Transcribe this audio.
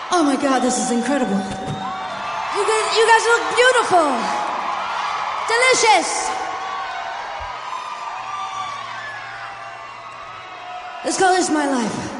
Oh my God, this is incredible. You guys look beautiful. Delicious. Let's call this my life.